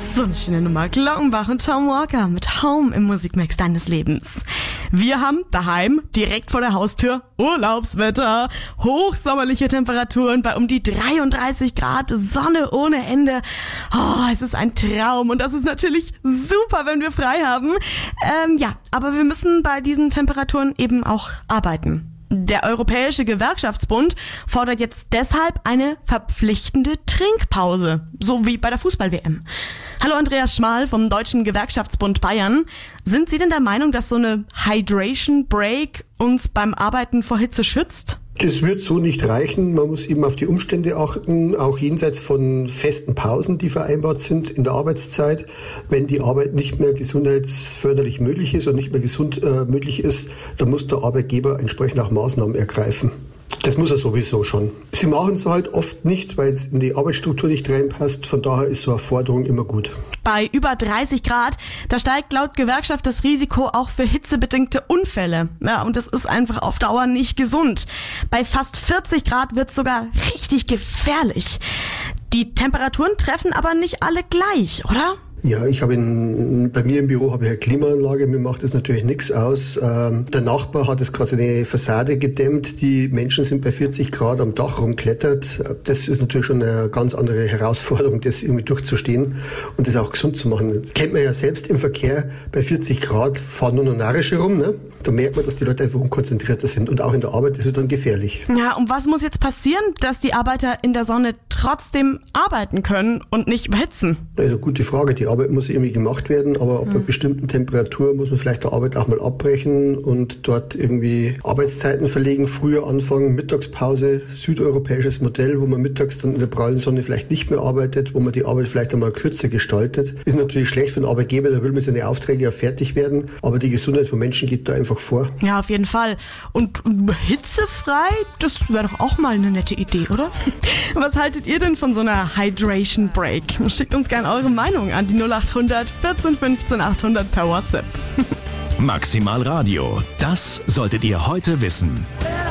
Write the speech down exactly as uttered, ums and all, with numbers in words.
So eine schöne Nummer. Glockenbach und Tom Walker mit Home im Musikmix deines Lebens. Wir haben daheim, direkt vor der Haustür, Urlaubswetter, hochsommerliche Temperaturen bei um die dreiunddreißig Grad, Sonne ohne Ende. Oh, es ist ein Traum und das ist natürlich super, wenn wir frei haben. Ähm, ja, aber wir müssen bei diesen Temperaturen eben auch arbeiten. Der Europäische Gewerkschaftsbund fordert jetzt deshalb eine verpflichtende Trinkpause, so wie bei der Fußball-W M. Hallo Andreas Schmal vom Deutschen Gewerkschaftsbund Bayern. Sind Sie denn der Meinung, dass so eine Hydration Break uns beim Arbeiten vor Hitze schützt? Das wird so nicht reichen. Man muss eben auf die Umstände achten, auch jenseits von festen Pausen, die vereinbart sind in der Arbeitszeit. Wenn die Arbeit nicht mehr gesundheitsförderlich möglich ist und nicht mehr gesund äh, möglich ist, dann muss der Arbeitgeber entsprechend auch Maßnahmen ergreifen. Das muss er sowieso schon. Sie machen es halt oft nicht, weil es in die Arbeitsstruktur nicht reinpasst. Von daher ist so eine Forderung immer gut. Bei über dreißig Grad, da steigt laut Gewerkschaft das Risiko auch für hitzebedingte Unfälle. Ja, und das ist einfach auf Dauer nicht gesund. Bei fast vierzig Grad wird es sogar richtig gefährlich. Die Temperaturen treffen aber nicht alle gleich, oder? Ja, ich habe in, bei mir im Büro habe ich eine Klimaanlage, mir macht das natürlich nichts aus. Ähm, der Nachbar hat jetzt gerade eine Fassade gedämmt, die Menschen sind bei vierzig Grad am Dach rumklettert. Das ist natürlich schon eine ganz andere Herausforderung, das irgendwie durchzustehen und das auch gesund zu machen. Das kennt man ja selbst im Verkehr, bei vierzig Grad fahren nur noch Narrische rum, ne? Da merkt man, dass die Leute einfach unkonzentrierter sind und auch in der Arbeit ist es dann gefährlich. Ja, und was muss jetzt passieren, dass die Arbeiter in der Sonne trotzdem arbeiten können und nicht überhitzen? Also gute Frage, die Arbeit muss irgendwie gemacht werden, aber ab einer bestimmten Temperatur muss man vielleicht der Arbeit auch mal abbrechen und dort irgendwie Arbeitszeiten verlegen, früher anfangen, Mittagspause, südeuropäisches Modell, wo man mittags dann in der prallen Sonne vielleicht nicht mehr arbeitet, wo man die Arbeit vielleicht einmal kürzer gestaltet. Ist natürlich schlecht für den Arbeitgeber, da will man seine Aufträge ja fertig werden, aber die Gesundheit von Menschen geht da einfach vor. Ja, auf jeden Fall. Und hitzefrei, das wäre doch auch mal eine nette Idee, oder? Was haltet ihr denn von so einer Hydration Break? Schickt uns gerne eure Meinung an die null acht hundert vierzehn fünfzehn achthundert per WhatsApp. Maximal Radio, das solltet ihr heute wissen.